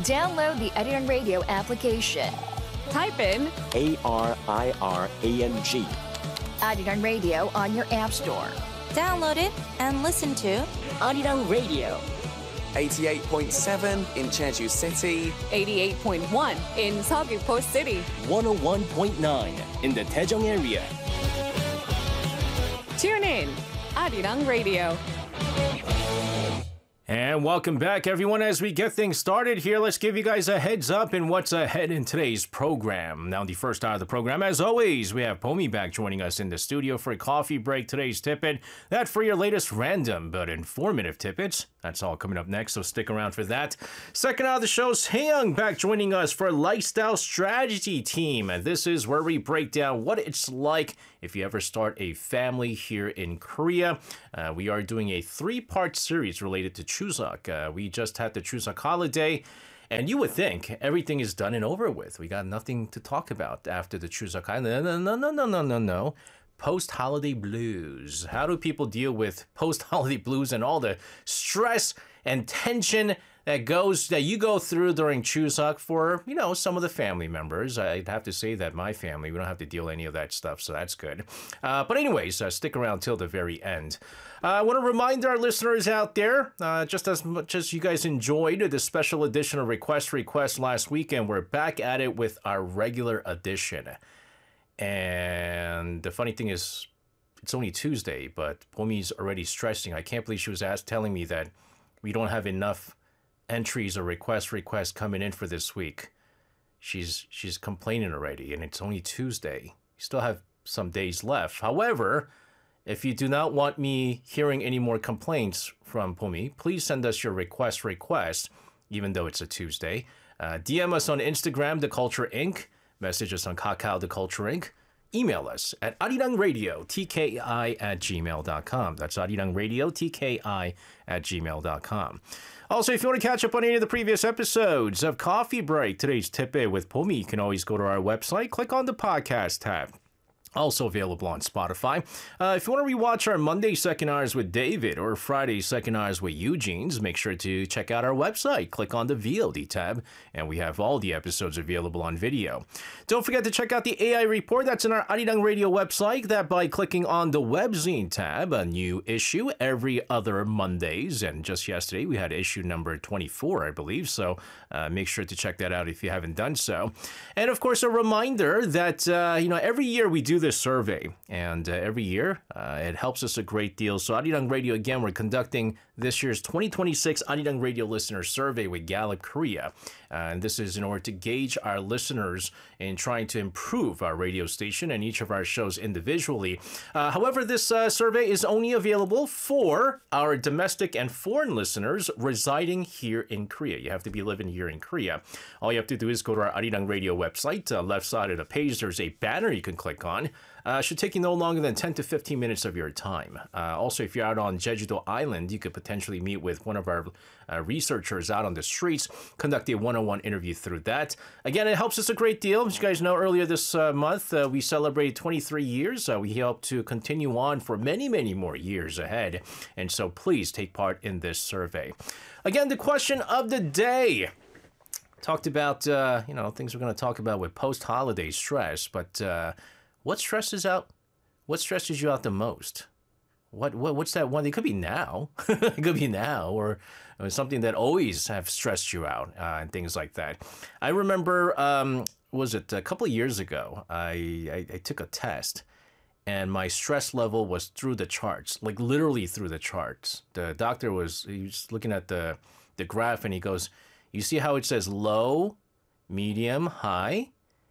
Download the Arirang Radio application. Type in ARIRANG. Arirang Radio on your app store. Download it and listen to Arirang Radio. 88.7 in Jeju City. 88.1 in Seogwipo City. 101.9 in the Daejeong area. Tune in, Arirang Radio. And welcome back, everyone. As we get things started here, let's give you guys a heads up in what's ahead in today's program. Now, the first hour of the program, as always, we have Pomi back joining us in the studio for a coffee break. Today's Tippet, that for your latest random but informative tidbits. That's all coming up next, so stick around for that. Second hour of the show, Haeyoung back joining us for Lifestyle Strategy Team. And this is where we break down what it's like if you ever start a family here in Korea. We are doing a 3-part series related to Chuseok. We just had the Chuseok holiday, and you would think everything is done and over with. We got nothing to talk about after the Chuseok holiday. No. Post-holiday blues. How do people deal with post-holiday blues and all the stress and tension that you go through during Chuseok for, some of the family members? I'd have to say that my family, we don't have to deal with any of that stuff, so that's good. But anyways, stick around till the very end. I want to remind our listeners out there, just as much as you guys enjoyed the special edition of Request last weekend, we're back at it with our regular edition. And the funny thing is, it's only Tuesday, but Pomi's already stressing. I can't believe she was telling me that we don't have enough entries or requests coming in for this week. She's complaining already, and it's only Tuesday. You still have some days left. However, if you do not want me hearing any more complaints from Pomi, please send us your request, even though it's a Tuesday. DM us on Instagram, The Culture Inc., message us on Kakao, The Culture Inc., email us at arirangradiotki@gmail.com. That's arirangradiotki@gmail.com. Also, if you want to catch up on any of the previous episodes of Coffee Break, today's Tippet with Pomi, you can always go to our website, click on the podcast tab. Also available on Spotify. If you want to rewatch our Monday second hours with David or Friday second hours with Eugene's, make sure to check out our website. Click on the VOD tab, and we have all the episodes available on video. Don't forget to check out the AI report. That's in our Arirang Radio website. That by clicking on the webzine tab, a new issue every other Mondays. And just yesterday, we had issue number 24, I believe. So make sure to check that out if you haven't done so. And of course, a reminder that every year we do this survey, and every year it helps us a great deal. So Arirang Radio, again, we're conducting this year's 2026 Arirang Radio Listener Survey with Gallup Korea. And this is in order to gauge our listeners in trying to improve our radio station and each of our shows individually. However, this survey is only available for our domestic and foreign listeners residing here in Korea. You have to be living here in Korea. All you have to do is go to our Arirang Radio website. Left side of the page, there's a banner you can click on. Should take you no longer than 10 to 15 minutes of your time. Also, if you're out on Jeju-do Island, you could potentially meet with one of our researchers out on the streets, conduct a one-on-one interview through that. Again, it helps us a great deal. As you guys know, earlier this month, we celebrated 23 years. We hope to continue on for many, many more years ahead. And so please take part in this survey. Again, the question of the day. Talked about, things we're going to talk about with post-holiday stress, but what stresses you out the most? What's that one? It could be now. It could be now, or something that always have stressed you out, and things like that. I remember, was it a couple of years ago? I took a test, and my stress level was through the charts, like literally through the charts. The doctor he was looking at the graph, and he goes, "You see how it says low, medium, high,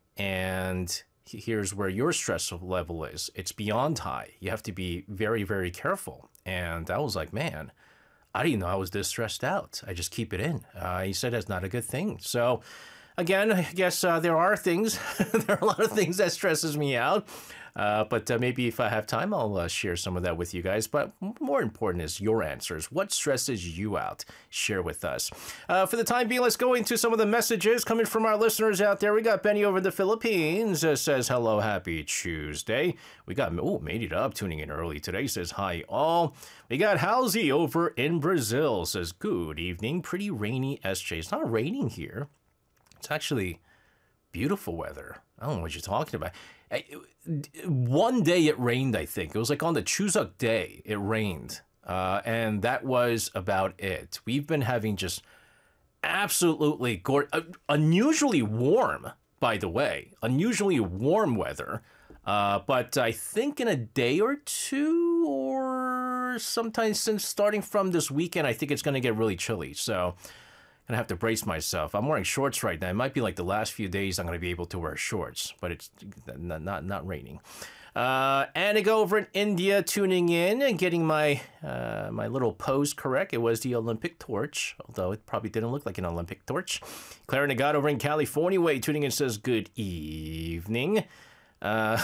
and here's where your stress level is. It's beyond high. You have to be very, very careful." And I was like, man, I didn't know I was this stressed out. I just keep it in. He said that's not a good thing. So again, I guess there are things, there are a lot of things that stresses me out. But maybe if I have time, I'll share some of that with you guys. But more important is your answers. What stresses you out? Share with us. For the time being, let's go into some of the messages coming from our listeners out there. We got Benny over in the Philippines. Says, hello, happy Tuesday. We got, made it up, tuning in early today. Says, hi, all. We got Halsey over in Brazil. Says, good evening. Pretty rainy, SJ. It's not raining here. It's actually beautiful weather. I don't know what you're talking about. One day it rained, I think. It was like on the Chuseok day, it rained. And that was about it. We've been having just absolutely unusually warm, by the way. Unusually warm weather. But I think in a day or two, or sometime since starting from this weekend, I think it's going to get really chilly. So I have to brace myself. I'm wearing shorts right now. It might be like the last few days I'm going to be able to wear shorts, but it's not raining. Annika over in India tuning in and getting my my little pose correct. It was the Olympic torch, although it probably didn't look like an Olympic torch. Clara Nagata over in California way tuning in says good evening. I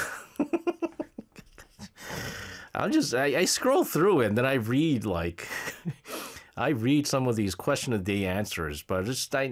scroll through it and then I read like I read some of these question of the day answers, but